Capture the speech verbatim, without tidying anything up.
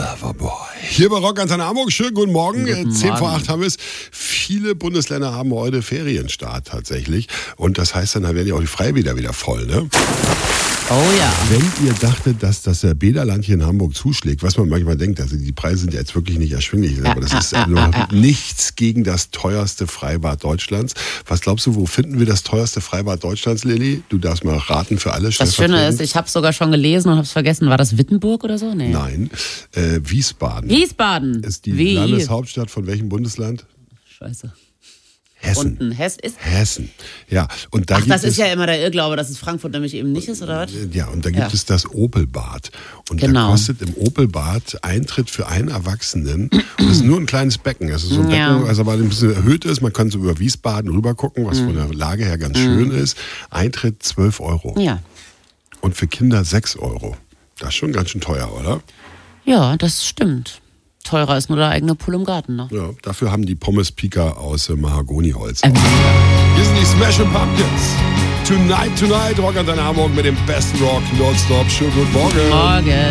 Loverboy. Hier bei Rock Antenne Hamburg. Schönen guten Morgen. Guten Zehn Morgen. vor acht haben wir es. Viele Bundesländer haben heute Ferienstart tatsächlich. Und das heißt dann, da werden ja auch die Freibäder wieder voll, ne? Oh ja. Wenn ihr dachtet, dass das Bäderland hier in Hamburg zuschlägt, was man manchmal denkt, also die Preise sind ja jetzt wirklich nicht erschwinglich, aber das ist nur nichts gegen das teuerste Freibad Deutschlands. Was glaubst du, wo finden wir das teuerste Freibad Deutschlands, Lilly? Du darfst mal raten für alle. Das Schöne ist, ich habe es sogar schon gelesen und habe es vergessen. War das Wittenburg oder so? Nee. Nein, äh, Wiesbaden. Wiesbaden. Ist die Wie? Landeshauptstadt von welchem Bundesland? Scheiße. Hessen. Unten. Hess ist. Hessen. Ja, und da Ach, gibt das es, ist ja immer der Irrglaube, dass es Frankfurt nämlich eben nicht ist, oder was? ja, und da gibt Ja. es das Opelbad. Und Genau. da kostet im Opelbad Eintritt für einen Erwachsenen. Und das ist nur ein kleines Becken. Das ist so ein Ja. Becken, was aber ein bisschen erhöht ist. Man kann so über Wiesbaden rüber gucken, was von der Lage her ganz schön ist. Eintritt zwölf Euro. Ja. Und für Kinder sechs Euro. Das ist schon ganz schön teuer, oder? Ja, das stimmt. Teurer ist nur der eigene Pool im Garten, ne? Ja, dafür haben die Pommes-Pika aus äh, Mahagoniholz. Ähm. Hier sind die Smashing Pumpkins. Tonight, tonight, Rock Antenne Hamburg mit dem besten Rock nonstop. Schönen guten Morgen. Morgen.